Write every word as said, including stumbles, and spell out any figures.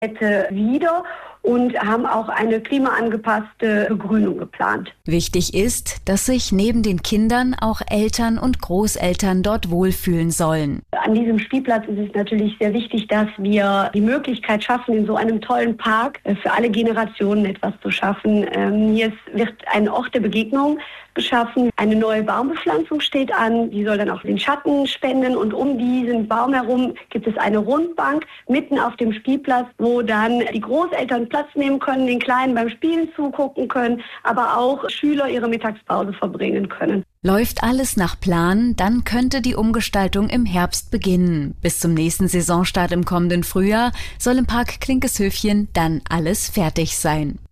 Städte wieder und haben auch eine klimaangepasste Begrünung geplant. Wichtig ist, dass sich neben den Kindern auch Eltern und Großeltern dort wohlfühlen sollen. An diesem Spielplatz ist es natürlich sehr wichtig, dass wir die Möglichkeit schaffen, in so einem tollen Park für alle Generationen etwas zu schaffen. Hier wird ein Ort der Begegnung geschaffen. Eine neue Baumbepflanzung steht an, die soll dann auch den Schatten spenden und um diesen Baum herum gibt es eine Rundbank mitten auf dem Spielplatz, wo dann die Großeltern Platz nehmen können, den Kleinen beim Spielen zugucken können, aber auch Schüler ihre Mittagspause verbringen können. Läuft alles nach Plan, dann könnte die Umgestaltung im Herbst beginnen. Bis zum nächsten Saisonstart im kommenden Frühjahr soll im Park Klinkeshöfchen dann alles fertig sein.